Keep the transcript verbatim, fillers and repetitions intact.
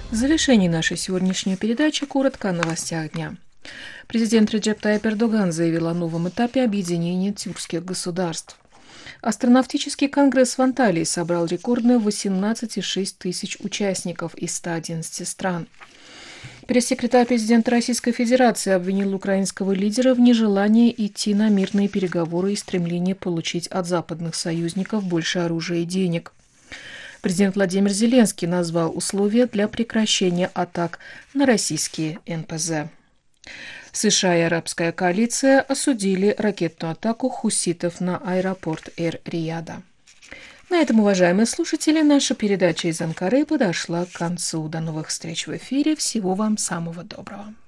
В завершении нашей сегодняшней передачи коротко о новостях дня. Президент Реджеп Тайип Эрдоган заявил о новом этапе объединения тюркских государств. Астронавтический конгресс в Анталии собрал рекордные восемнадцать целых шесть десятых тысяч участников из ста одиннадцати стран. Пресс-секретарь президента Российской Федерации обвинил украинского лидера в нежелании идти на мирные переговоры и стремлении получить от западных союзников больше оружия и денег. Президент Владимир Зеленский назвал условия для прекращения атак на российские эн пэ зэ. США и арабская коалиция осудили ракетную атаку хуситов на аэропорт Эр-Рияда. На этом, уважаемые слушатели, наша передача из Анкары подошла к концу. До новых встреч в эфире. Всего вам самого доброго.